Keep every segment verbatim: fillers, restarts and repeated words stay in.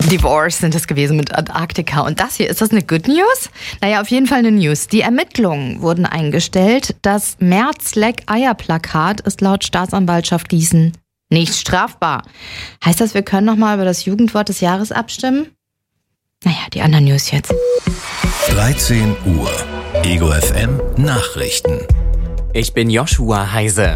Die Wars sind es gewesen mit Antarktika. Und das hier, ist das eine Good News? Naja, auf jeden Fall eine News. Die Ermittlungen wurden eingestellt. Das März-Leck-Eier-Plakat ist laut Staatsanwaltschaft Gießen nicht strafbar. Heißt das, wir können nochmal über das Jugendwort des Jahres abstimmen? Naja, die anderen News jetzt. dreizehn Uhr. Ego F M Nachrichten. Ich bin Joshua Heise.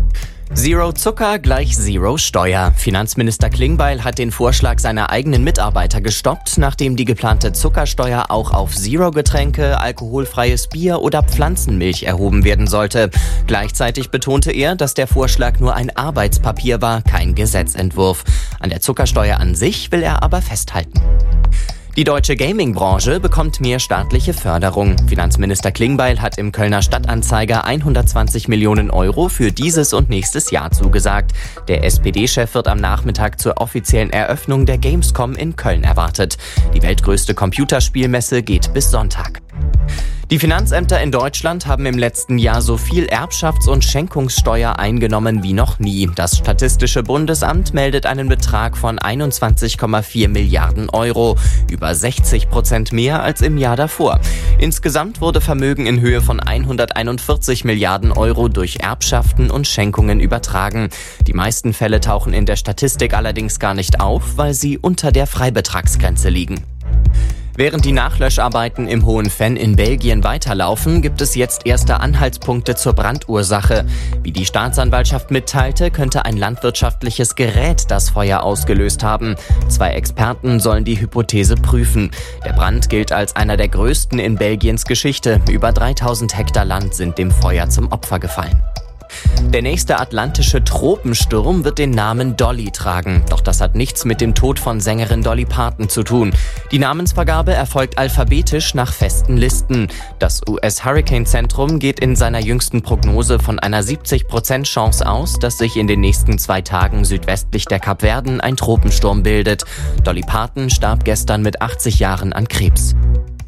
Zero Zucker gleich Zero Steuer. Finanzminister Klingbeil hat den Vorschlag seiner eigenen Mitarbeiter gestoppt, nachdem die geplante Zuckersteuer auch auf Zero-Getränke, alkoholfreies Bier oder Pflanzenmilch erhoben werden sollte. Gleichzeitig betonte er, dass der Vorschlag nur ein Arbeitspapier war, kein Gesetzentwurf. An der Zuckersteuer an sich will er aber festhalten. Die deutsche Gaming-Branche bekommt mehr staatliche Förderung. Finanzminister Klingbeil hat im Kölner Stadtanzeiger hundertzwanzig Millionen Euro für dieses und nächstes Jahr zugesagt. Der S P D-Chef wird am Nachmittag zur offiziellen Eröffnung der Gamescom in Köln erwartet. Die weltgrößte Computerspielmesse geht bis Sonntag. Die Finanzämter in Deutschland haben im letzten Jahr so viel Erbschafts- und Schenkungssteuer eingenommen wie noch nie. Das Statistische Bundesamt meldet einen Betrag von einundzwanzig Komma vier Milliarden Euro, über sechzig Prozent mehr als im Jahr davor. Insgesamt wurde Vermögen in Höhe von hunderteinundvierzig Milliarden Euro durch Erbschaften und Schenkungen übertragen. Die meisten Fälle tauchen in der Statistik allerdings gar nicht auf, weil sie unter der Freibetragsgrenze liegen. Während die Nachlöscharbeiten im Hohenfenn in Belgien weiterlaufen, gibt es jetzt erste Anhaltspunkte zur Brandursache. Wie die Staatsanwaltschaft mitteilte, könnte ein landwirtschaftliches Gerät das Feuer ausgelöst haben. Zwei Experten sollen die Hypothese prüfen. Der Brand gilt als einer der größten in Belgiens Geschichte. Über dreitausend Hektar Land sind dem Feuer zum Opfer gefallen. Der nächste atlantische Tropensturm wird den Namen Dolly tragen. Doch das hat nichts mit dem Tod von Sängerin Dolly Parton zu tun. Die Namensvergabe erfolgt alphabetisch nach festen Listen. Das U S-Hurricane-Zentrum geht in seiner jüngsten Prognose von einer siebzig Prozent Chance aus, dass sich in den nächsten zwei Tagen südwestlich der Kapverden ein Tropensturm bildet. Dolly Parton starb gestern mit achtzig Jahren an Krebs.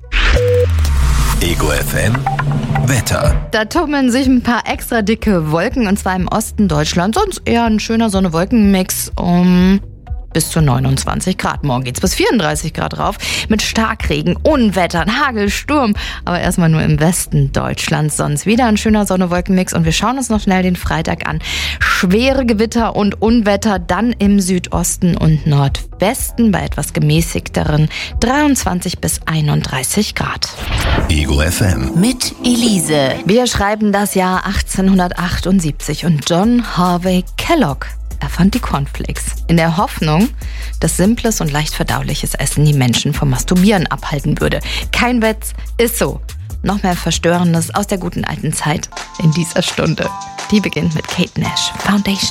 Ego F M Wetter. Da tummeln sich ein paar extra dicke Wolken, und zwar im Osten Deutschlands. Sonst eher ein schöner Sonne-Wolken-Mix um bis zu neunundzwanzig Grad. Morgen geht's bis vierunddreißig Grad rauf. Mit Starkregen, Unwettern, Hagel, Sturm. Aber erstmal nur im Westen Deutschlands. Sonst wieder ein schöner Sonne-Wolken-Mix. Und wir schauen uns noch schnell den Freitag an. Schwere Gewitter und Unwetter dann im Südosten und Nordwesten bei etwas gemäßigteren dreiundzwanzig bis einunddreißig Grad. Ego F M mit Elise. Wir schreiben das Jahr achtzehnhundertachtundsiebzig und John Harvey Kellogg erfand die Cornflakes. In der Hoffnung, dass simples und leicht verdauliches Essen die Menschen vom Masturbieren abhalten würde. Kein Witz, ist so. Noch mehr Verstörendes aus der guten alten Zeit in dieser Stunde. Die beginnt mit Kate Nash Foundation.